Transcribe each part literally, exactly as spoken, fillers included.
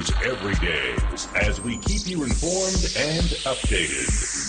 News every day as we keep you informed and updated.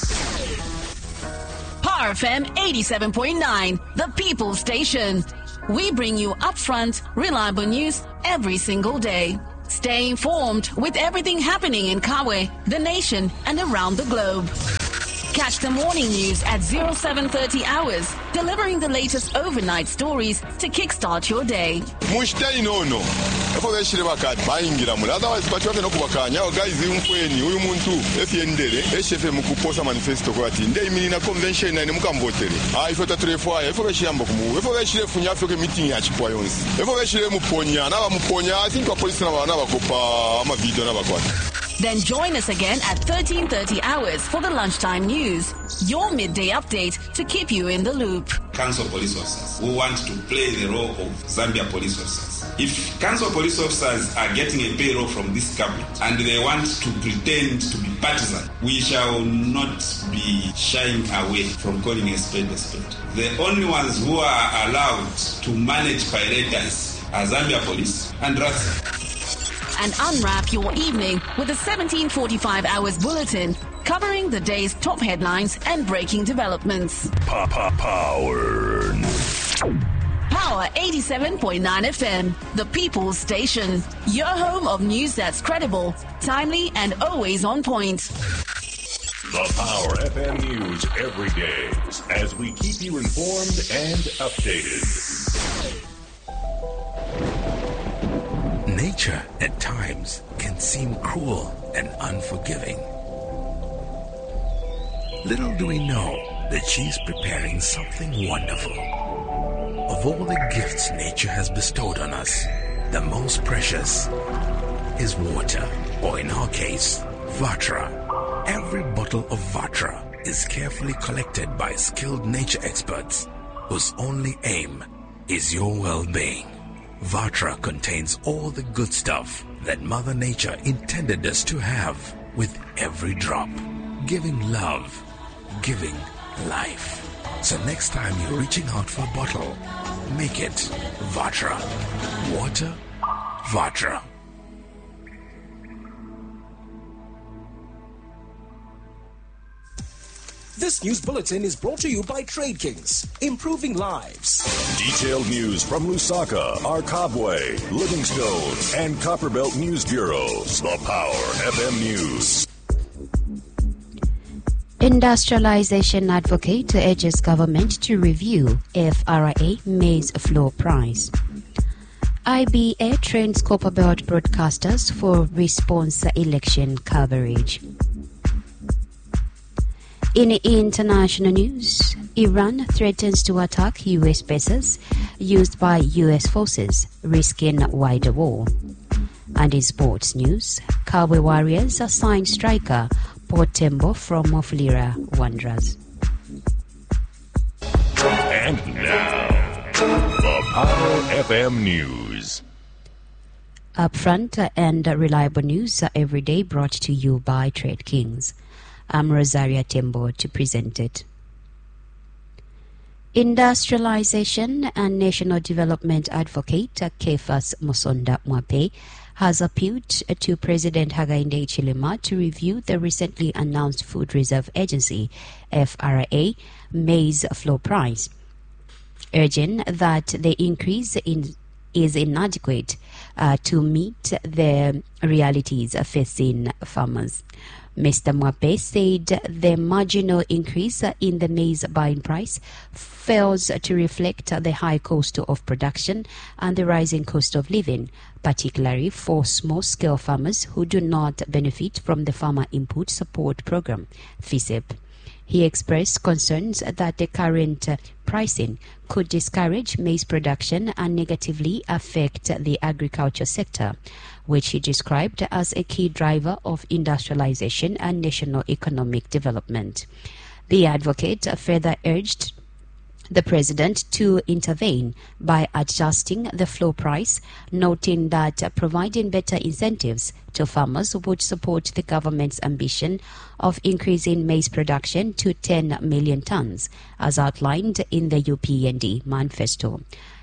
Power F M eighty-seven point nine, the People Station. We bring you upfront, reliable news every single day. Stay informed with everything happening in Kawe, the nation, and around the globe. Catch the morning news at oh seven thirty hours, delivering the latest overnight stories to kickstart your day. Mushtai no no. Efo beshire bakati bayingira mula otherwise bati bafena kubakanya guys imfweni uyu muntu efyendere eshefe mukuposa manifesto kwati ndey minina convention na mukamvotere. Ah ifo tatrefoya efo beshiyamba kumu efo beshire funya afyo ke meeting ya chipwa yonsi. Efo beshire muponya na bamuponya I think police na bana bakopa ama video na bakwati. Then join us again at thirteen thirty hours for the lunchtime news, your midday update to keep you in the loop. Council police officers who want to play the role of Zambia police officers. If council police officers are getting a payroll from this government and they want to pretend to be partisan, we shall not be shying away from calling a spade a spade. The only ones who are allowed to manage piratas are Zambia police and Rats. And unwrap your evening with the seventeen forty-five hours bulletin covering the day's top headlines and breaking developments. Power. Power eighty-seven point nine F M, the People's Station. Your home of news that's credible, timely, and always on point. The Power F M News every day as we keep you informed and updated. Nature at times can seem cruel and unforgiving. Little do we know that she's preparing something wonderful. Of all the gifts nature has bestowed on us, the most precious is water, or in our case, Vatra. Every bottle of Vatra is carefully collected by skilled nature experts whose only aim is your well-being. Vatra contains all the good stuff that Mother Nature intended us to have, with every drop, giving love, giving life. So next time you're reaching out for a bottle, make it Vatra. Water, Vatra. This news bulletin is brought to you by Trade Kings, improving lives. Detailed news from Lusaka, Arkabwe, Livingstone, and Copperbelt News Bureaus. The Power F M News. Industrialization advocate urges government to review F R A maize floor price. I B A trains Copperbelt broadcasters for response election coverage. In international news, Iran threatens to attack U S bases used by U S forces, risking wider war. And in sports news, Kawe Warriors assign striker Portembo from Moflira Wanderers. And now, the Power F M News. Upfront and reliable news every day brought to you by Trade Kings. I'm Rosaria Tembo to present it. Industrialization and National Development Advocate Kefas Musonda Mwape has appealed to President Hakainde Hichilema to review the recently announced Food Reserve Agency F R A maize floor price, urging that the increase in is inadequate uh, to meet the realities facing farmers. Mister Mwape said the marginal increase in the maize buying price fails to reflect the high cost of production and the rising cost of living, particularly for small-scale farmers who do not benefit from the Farmer Input Support Program, F I S E P. He expressed concerns that the current pricing could discourage maize production and negatively affect the agriculture sector, which he described as a key driver of industrialization and national economic development. The advocate further urged the president to intervene by adjusting the floor price, noting that providing better incentives to farmers would support the government's ambition of increasing maize production to ten million tons, as outlined in the U P N D manifesto.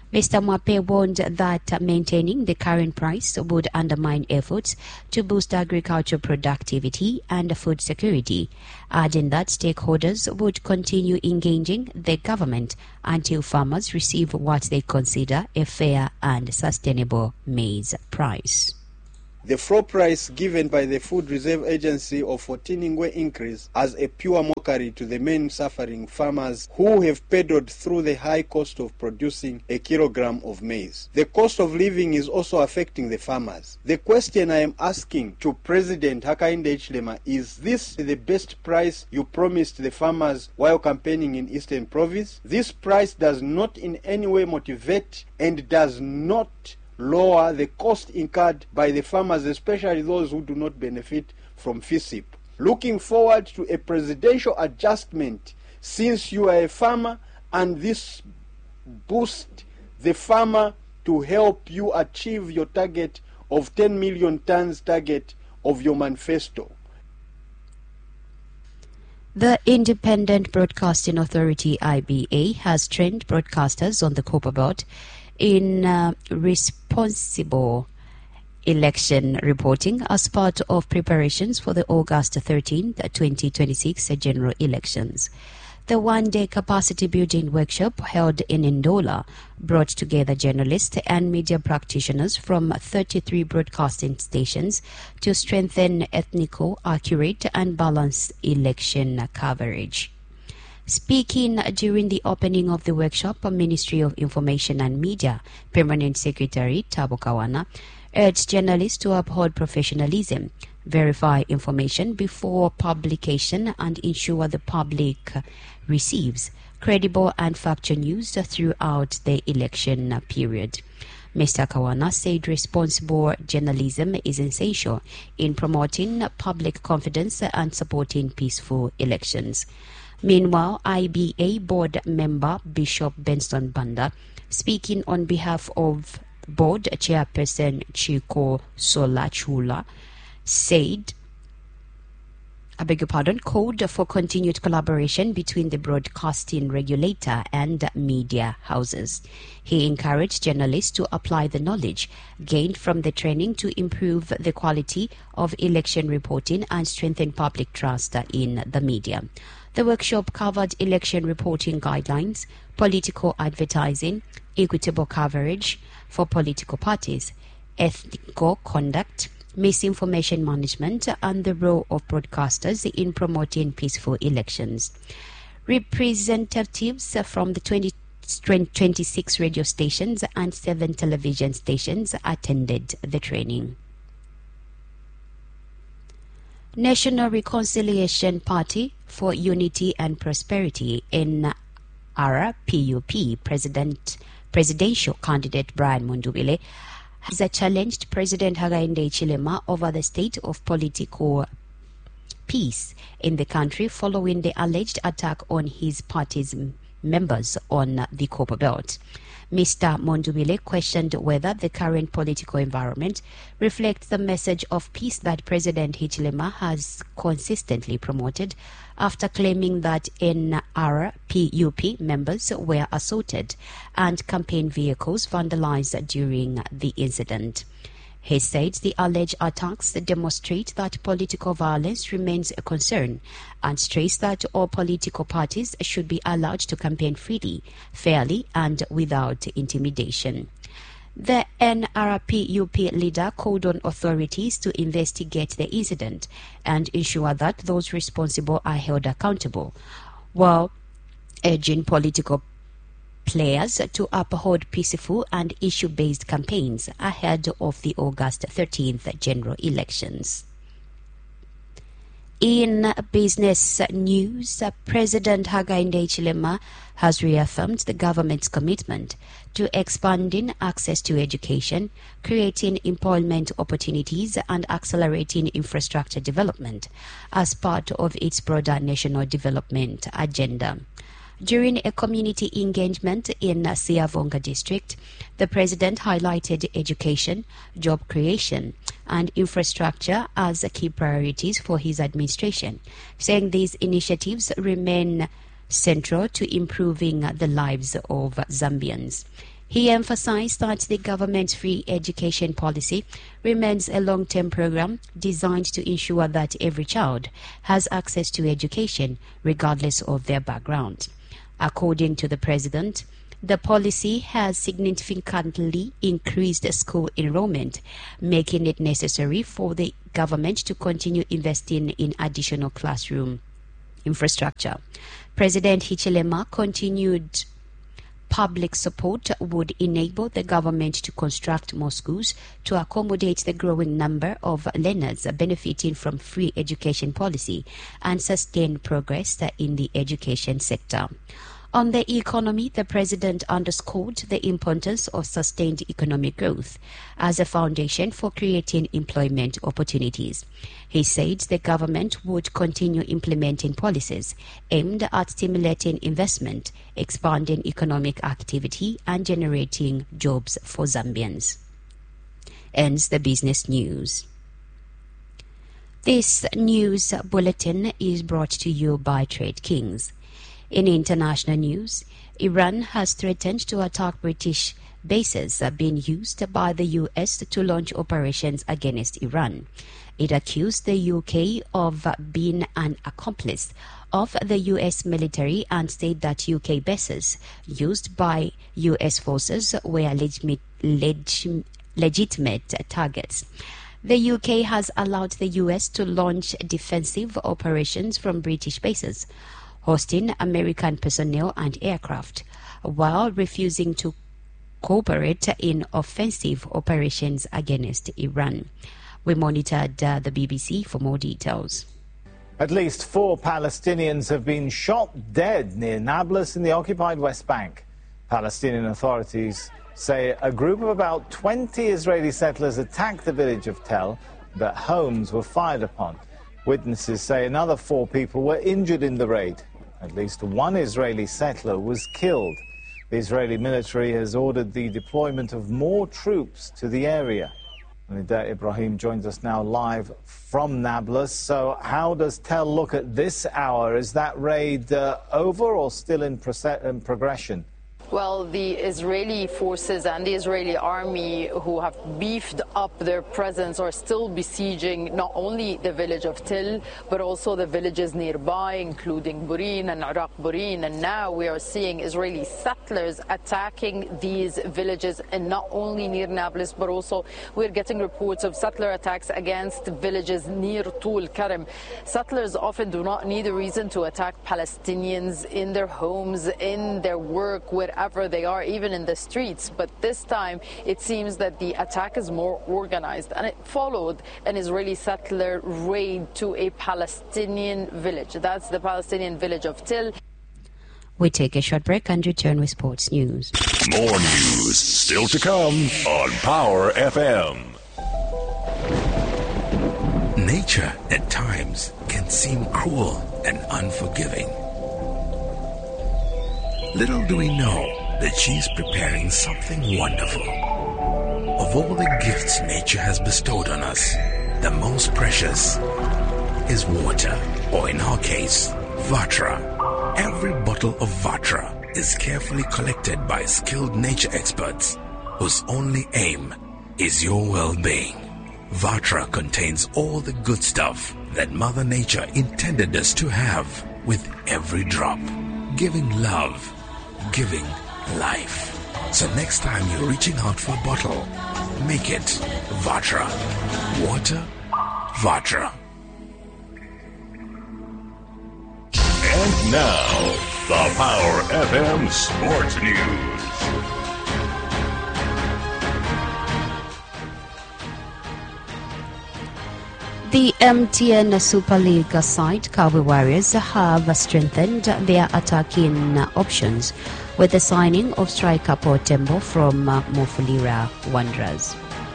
Mister Mwape warned that maintaining the current price would undermine efforts to boost agricultural productivity and food security, adding that stakeholders would continue engaging the government until farmers receive what they consider a fair and sustainable maize price. The floor price given by the Food Reserve Agency of fourteen Ingwe increase as a pure mockery to the main suffering farmers who have peddled through the high cost of producing a kilogram of maize. The cost of living is also affecting the farmers. The question I am asking to President Hakainde Hichilema is this the best price you promised the farmers while campaigning in Eastern Province? This price does not in any way motivate and does not lower the cost incurred by the farmers, especially those who do not benefit from F I S I P. Looking forward to a presidential adjustment since you are a farmer, and this boosts the farmer to help you achieve your target of ten million tons target of your manifesto. The Independent Broadcasting Authority I B A has trained broadcasters on the Copper Belt in uh, responsible election reporting as part of preparations for the August thirteenth, twenty twenty-six general elections. The one-day capacity building workshop held in Ndola brought together journalists and media practitioners from thirty-three broadcasting stations to strengthen ethnical, accurate and balanced election coverage. Speaking during the opening of the workshop, Ministry of Information and Media Permanent Secretary Tabo Kawana urged journalists to uphold professionalism, verify information before publication and ensure the public receives credible and factual news throughout the election period. Mister Kawana said responsible journalism is essential in promoting public confidence and supporting peaceful elections. Meanwhile, I B A board member Bishop Benson Banda, speaking on behalf of board chairperson Chiko Solachula, said, I beg your pardon, called for continued collaboration between the broadcasting regulator and media houses. He encouraged journalists to apply the knowledge gained from the training to improve the quality of election reporting and strengthen public trust in the media. The workshop covered election reporting guidelines, political advertising, equitable coverage for political parties, ethical conduct, misinformation management, and the role of broadcasters in promoting peaceful elections. Representatives from the twenty, twenty-six radio stations and seven television stations attended the training. National Reconciliation Party for Unity and Prosperity N R A P U P President presidential candidate Brian Mundubile has challenged President Hakainde Hichilema over the state of political peace in the country following the alleged attack on his party's members on the Copper Belt. Mister Mondubile questioned whether the current political environment reflects the message of peace that President Hichilema has consistently promoted, after claiming that N R P U P members were assaulted and campaign vehicles vandalized during the incident. He said the alleged attacks demonstrate that political violence remains a concern and stressed that all political parties should be allowed to campaign freely, fairly, and without intimidation. The N R P U P leader called on authorities to investigate the incident and ensure that those responsible are held accountable, while urging political players to uphold peaceful and issue-based campaigns ahead of the August thirteenth general elections. In business news, President Hakainde Hichilema has reaffirmed the government's commitment to expanding access to education, creating employment opportunities, and accelerating infrastructure development as part of its broader national development agenda. During a community engagement in Siavonga district, the president highlighted education, job creation, and infrastructure as key priorities for his administration, saying these initiatives remain central to improving the lives of Zambians. He emphasized that the government's free education policy remains a long-term program designed to ensure that every child has access to education regardless of their background. According to the president, the policy has significantly increased school enrollment, making it necessary for the government to continue investing in additional classroom infrastructure. President Hichilema continued public support would enable the government to construct more schools to accommodate the growing number of learners benefiting from free education policy and sustain progress in the education sector. On the economy, the president underscored the importance of sustained economic growth as a foundation for creating employment opportunities. He said the government would continue implementing policies aimed at stimulating investment, expanding economic activity, and generating jobs for Zambians. Ends the business news. This news bulletin is brought to you by Trade Kings. In international news, Iran has threatened to attack British bases being used by the U S to launch operations against Iran. It accused the U K of being an accomplice of the U S military and said that U K bases used by U S forces were legitimate, leg- legitimate targets. The U K has allowed the U S to launch defensive operations from British bases, hosting American personnel and aircraft, while refusing to cooperate in offensive operations against Iran. We monitored uh, the B B C for more details. At least four Palestinians have been shot dead near Nablus in the occupied West Bank. Palestinian authorities say a group of about twenty Israeli settlers attacked the village of Tel, but homes were fired upon. Witnesses say another four people were injured in the raid. At least one Israeli settler was killed. The Israeli military has ordered the deployment of more troops to the area. Nida Ibrahim joins us now live from Nablus. So how does Tel look at this hour? Is that raid uh, over or still in, in progression? Well, the Israeli forces and the Israeli army, who have beefed up their presence, are still besieging not only the village of Tel, but also the villages nearby, including Burin and Iraq Burin. And now we are seeing Israeli settlers attacking these villages, and not only near Nablus, but also we're getting reports of settler attacks against villages near Tul Karim. Settlers often do not need a reason to attack Palestinians in their homes, in their work, wherever they are, even in the streets. But this time it seems that the attack is more organized, and it followed an Israeli settler raid to a Palestinian village. That's the Palestinian village of Tel. We take a short break and return with sports news. More news still to come on Power F M. Nature at times can seem cruel and unforgiving. Little do we know that she's preparing something wonderful. Of all the gifts nature has bestowed on us, the most precious is water, or in our case, Vatra. Every bottle of Vatra is carefully collected by skilled nature experts whose only aim is your well-being. Vatra contains all the good stuff that Mother Nature intended us to have with every drop, giving love, giving life. So next time you're reaching out for a bottle, make it Vatra. Water, Vatra. And now, the Power F M Sports News. The M T N Super League side Kawe Warriors have strengthened their attacking options with the signing of striker Paul Tembo from Mufulira Wanderers.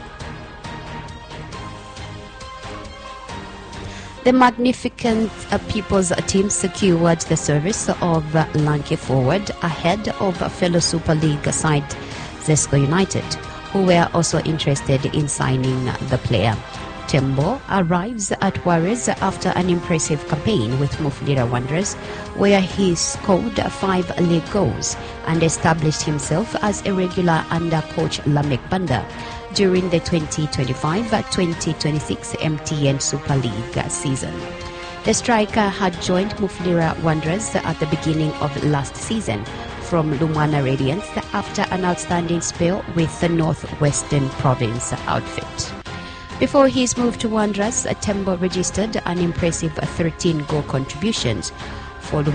The magnificent uh, People's team secured the service of uh, lanky forward ahead of fellow Super League side Zesco United, who were also interested in signing the player. Tembo arrives at Warriors after an impressive campaign with Mufulira Wanderers, where he scored five league goals and established himself as a regular under coach Lamek Banda during the twenty twenty-five twenty twenty-six M T N Super League season. The striker had joined Mufulira Wanderers at the beginning of last season from Lumwana Radiance after an outstanding spell with the Northwestern Province outfit. Before his move to Wanderers, Tembo registered an impressive thirteen goal contributions for